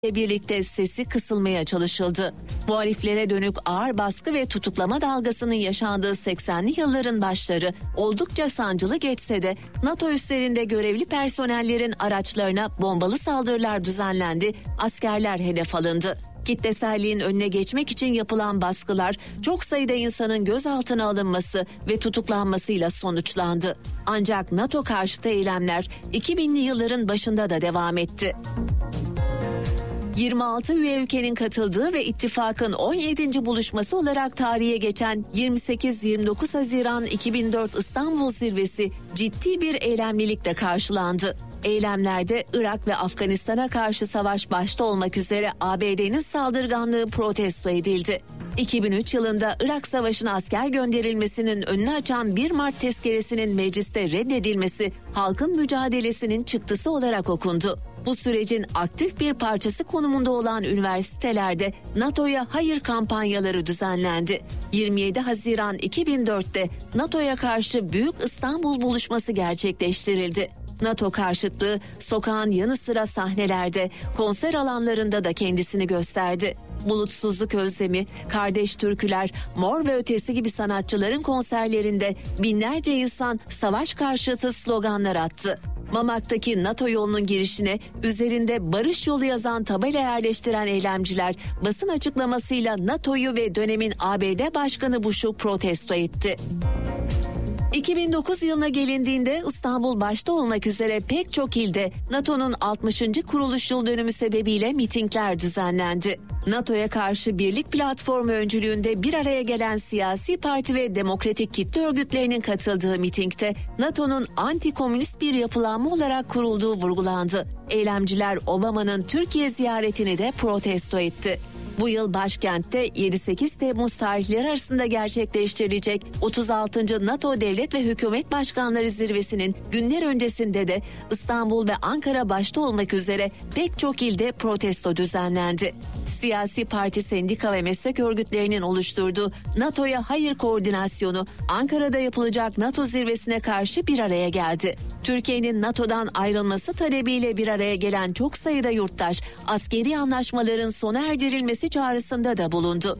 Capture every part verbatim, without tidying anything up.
ile birlikte sesi kısılmaya çalışıldı. Muhaliflere dönük ağır baskı ve tutuklama dalgasının yaşandığı seksenli yılların başları oldukça sancılı geçse de NATO üslerinde görevli personellerin araçlarına bombalı saldırılar düzenlendi, askerler hedef alındı. Kitleselliğin önüne geçmek için yapılan baskılar çok sayıda insanın gözaltına alınması ve tutuklanmasıyla sonuçlandı. Ancak NATO karşıtı eylemler iki binli yılların başında da devam etti. yirmi altı üye ülkenin katıldığı ve ittifakın on yedinci buluşması olarak tarihe geçen yirmi sekiz yirmi dokuz Haziran iki bin dört İstanbul Zirvesi ciddi bir eylemlilikle karşılandı. Eylemlerde Irak ve Afganistan'a karşı savaş başta olmak üzere A B D'nin saldırganlığı protesto edildi. iki bin üç yılında Irak Savaşı'na asker gönderilmesinin önünü açan bir Mart tezkeresinin mecliste reddedilmesi halkın mücadelesinin çıktısı olarak okundu. Bu sürecin aktif bir parçası konumunda olan üniversitelerde NATO'ya hayır kampanyaları düzenlendi. yirmi yedi Haziran iki bin dörtte NATO'ya karşı Büyük İstanbul Buluşması gerçekleştirildi. NATO karşıtlığı sokağın yanı sıra sahnelerde, konser alanlarında da kendisini gösterdi. Bulutsuzluk özlemi, kardeş türküler, Mor ve Ötesi gibi sanatçıların konserlerinde binlerce insan savaş karşıtı sloganlar attı. Mamak'taki NATO yolunun girişine üzerinde barış yolu yazan tabela yerleştiren eylemciler basın açıklamasıyla NATO'yu ve dönemin A B D Başkanı Bush'u protesto etti. iki bin dokuz yılına gelindiğinde İstanbul başta olmak üzere pek çok ilde NATO'nun altmışıncı kuruluş yıl dönümü sebebiyle mitingler düzenlendi. NATO'ya karşı birlik platformu öncülüğünde bir araya gelen siyasi parti ve demokratik kitle örgütlerinin katıldığı mitingde NATO'nun anti-komünist bir yapılanma olarak kurulduğu vurgulandı. Eylemciler Obama'nın Türkiye ziyaretini de protesto etti. Bu yıl başkentte yedi sekiz Temmuz tarihleri arasında gerçekleştirilecek otuz altıncı NATO Devlet ve Hükümet Başkanları Zirvesi'nin günler öncesinde de İstanbul ve Ankara başta olmak üzere pek çok ilde protesto düzenlendi. Siyasi parti, sendika ve meslek örgütlerinin oluşturduğu NATO'ya hayır koordinasyonu Ankara'da yapılacak NATO zirvesine karşı bir araya geldi. Türkiye'nin NATO'dan ayrılması talebiyle bir araya gelen çok sayıda yurttaş askeri anlaşmaların sona erdirilmesi çağrısında da bulundu.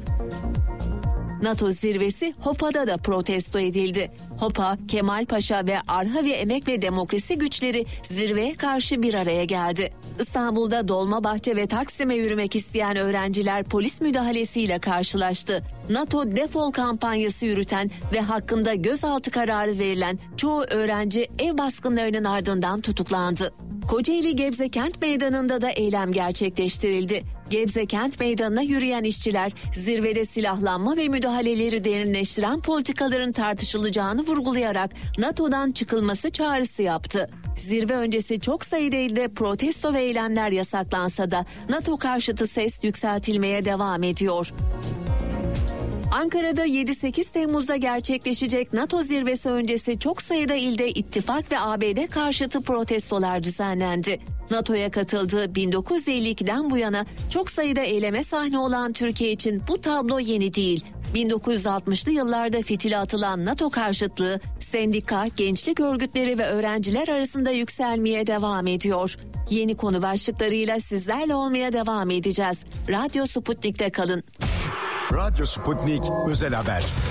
NATO zirvesi Hopa'da da protesto edildi. Hopa, Kemalpaşa ve Arhavi Emek ve Demokrasi güçleri zirveye karşı bir araya geldi. İstanbul'da Dolmabahçe ve Taksim'e yürümek isteyen öğrenciler polis müdahalesiyle karşılaştı. NATO defol kampanyası yürüten ve hakkında gözaltı kararı verilen çoğu öğrenci ev baskınlarının ardından tutuklandı. Kocaeli Gebze Kent Meydanı'nda da eylem gerçekleştirildi. Gebze Kent Meydanı'na yürüyen işçiler zirvede silahlanma ve müdahaleleri derinleştiren politikaların tartışılacağını vurgulayarak NATO'dan çıkılması çağrısı yaptı. Zirve öncesi çok sayıda ilde protesto ve eylemler yasaklansa da NATO karşıtı ses yükseltilmeye devam ediyor. Ankara'da yedi sekiz Temmuz'da gerçekleşecek NATO zirvesi öncesi çok sayıda ilde ittifak ve A B D karşıtı protestolar düzenlendi. NATO'ya katıldığı bin dokuz yüz elli ikiden bu yana çok sayıda eyleme sahne olan Türkiye için bu tablo yeni değil. bin dokuz yüz altmışlı yıllarda fitile atılan NATO karşıtlığı sendika, gençlik örgütleri ve öğrenciler arasında yükselmeye devam ediyor. Yeni konu başlıklarıyla sizlerle olmaya devam edeceğiz. Radyo Sputnik'te kalın. Radyo Sputnik Özel Haber.